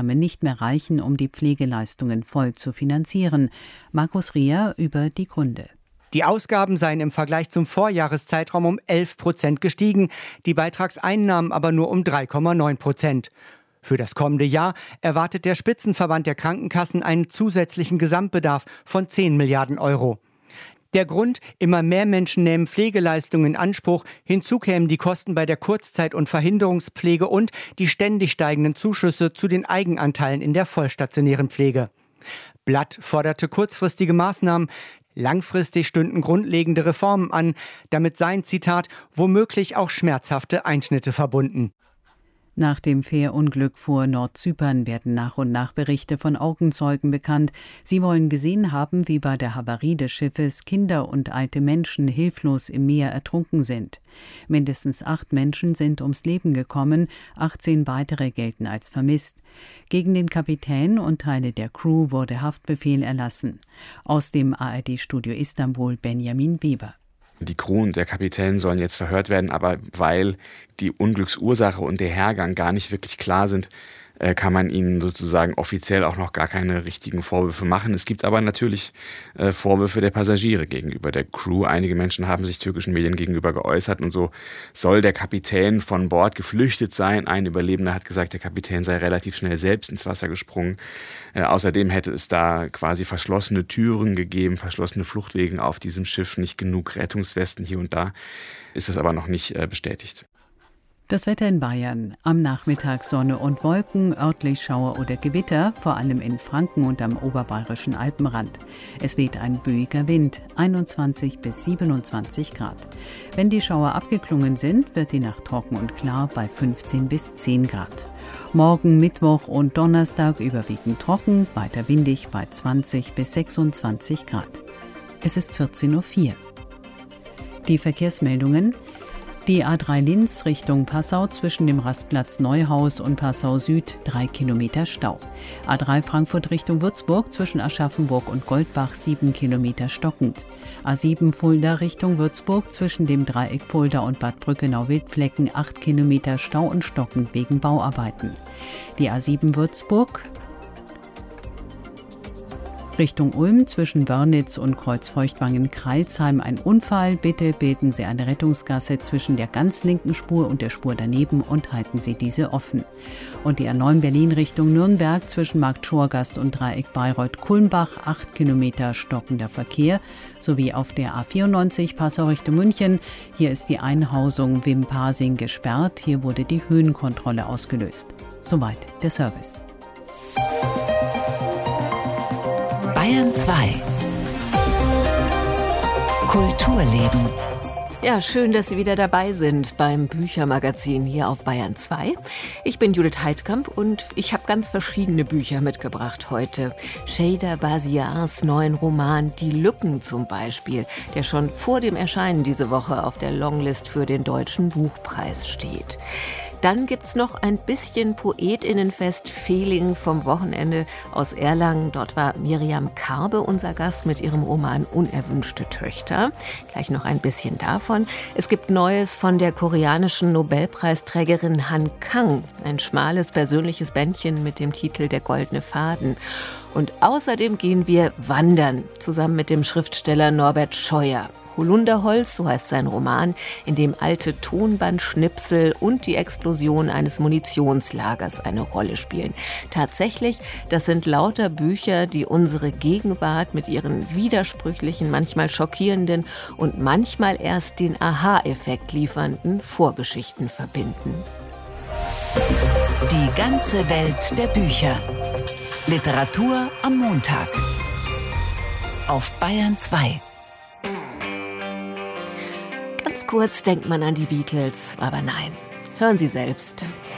Einnahmen nicht mehr reichen, um die Pflegeleistungen voll zu finanzieren. Markus Rier über die Gründe. Die Ausgaben seien im Vergleich zum Vorjahreszeitraum um 11% gestiegen, die Beitragseinnahmen aber nur um 3,9%. Für das kommende Jahr erwartet der Spitzenverband der Krankenkassen einen zusätzlichen Gesamtbedarf von 10 Milliarden Euro. Der Grund: immer mehr Menschen nehmen Pflegeleistungen in Anspruch. Hinzu kämen die Kosten bei der Kurzzeit- und Verhinderungspflege und die ständig steigenden Zuschüsse zu den Eigenanteilen in der vollstationären Pflege. Blatt forderte kurzfristige Maßnahmen. Langfristig stünden grundlegende Reformen an. Damit seien, Zitat, womöglich auch schmerzhafte Einschnitte verbunden. Nach dem Fährunglück vor Nordzypern werden nach und nach Berichte von Augenzeugen bekannt. Sie wollen gesehen haben, wie bei der Havarie des Schiffes Kinder und alte Menschen hilflos im Meer ertrunken sind. Mindestens 8 Menschen sind ums Leben gekommen, 18 weitere gelten als vermisst. Gegen den Kapitän und Teile der Crew wurde Haftbefehl erlassen. Aus dem ARD-Studio Istanbul Benjamin Weber. Die Crew und der Kapitän sollen jetzt verhört werden, aber weil die Unglücksursache und der Hergang gar nicht wirklich klar sind, kann man ihnen sozusagen offiziell auch noch gar keine richtigen Vorwürfe machen. Es gibt aber natürlich Vorwürfe der Passagiere gegenüber der Crew. Einige Menschen haben sich türkischen Medien gegenüber geäußert und so soll der Kapitän von Bord geflüchtet sein. Ein Überlebender hat gesagt, der Kapitän sei relativ schnell selbst ins Wasser gesprungen. Außerdem hätte es da quasi verschlossene Türen gegeben, verschlossene Fluchtwege auf diesem Schiff, nicht genug Rettungswesten hier und da. Ist das aber noch nicht bestätigt. Das Wetter in Bayern. Am Nachmittag Sonne und Wolken, örtlich Schauer oder Gewitter, vor allem in Franken und am oberbayerischen Alpenrand. Es weht ein böiger Wind, 21 bis 27 Grad. Wenn die Schauer abgeklungen sind, wird die Nacht trocken und klar bei 15 bis 10 Grad. Morgen, Mittwoch und Donnerstag überwiegend trocken, weiter windig bei 20 bis 26 Grad. Es ist 14:04 Uhr. Die Verkehrsmeldungen. Die A3 Linz Richtung Passau zwischen dem Rastplatz Neuhaus und Passau Süd 3 Kilometer Stau. A3 Frankfurt Richtung Würzburg zwischen Aschaffenburg und Goldbach 7 Kilometer stockend. A7 Fulda Richtung Würzburg zwischen dem Dreieck Fulda und Bad Brückenau-Wildflecken 8 Kilometer Stau und stockend wegen Bauarbeiten. Die A7 Würzburg Richtung Ulm zwischen Wörnitz und Kreuzfeuchtwangen-Kreilsheim ein Unfall. Bitte bilden Sie eine Rettungsgasse zwischen der ganz linken Spur und der Spur daneben und halten Sie diese offen. Und die A9 Berlin Richtung Nürnberg zwischen Markt Schorgast und Dreieck Bayreuth-Kulmbach 8 Kilometer stockender Verkehr, sowie auf der A94 Passau Richtung München. Hier ist die Einhausung Wimpasing gesperrt. Hier wurde die Höhenkontrolle ausgelöst. Soweit der Service. Bayern 2 Kulturleben. Ja, schön, dass Sie wieder dabei sind beim Büchermagazin hier auf Bayern 2. Ich bin Judith Heidkamp und ich habe ganz verschiedene Bücher mitgebracht heute. Cheyda Basiars neuen Roman Die Lücken zum Beispiel, der schon vor dem Erscheinen diese Woche auf der Longlist für den Deutschen Buchpreis steht. Dann gibt's noch ein bisschen Poetinnenfest Feeling vom Wochenende aus Erlangen. Dort war Miriam Karbe unser Gast mit ihrem Roman Unerwünschte Töchter. Gleich noch ein bisschen davon. Es gibt Neues von der koreanischen Nobelpreisträgerin Han Kang. Ein schmales persönliches Bändchen mit dem Titel Der goldene Faden. Und außerdem gehen wir wandern, zusammen mit dem Schriftsteller Norbert Scheuer. Holunderholz, so heißt sein Roman, in dem alte Tonbandschnipsel und die Explosion eines Munitionslagers eine Rolle spielen. Tatsächlich, das sind lauter Bücher, die unsere Gegenwart mit ihren widersprüchlichen, manchmal schockierenden und manchmal erst den Aha-Effekt liefernden Vorgeschichten verbinden. Die ganze Welt der Bücher. Literatur am Montag. Auf Bayern 2. Ganz kurz denkt man an die Beatles, aber nein. Hören Sie selbst.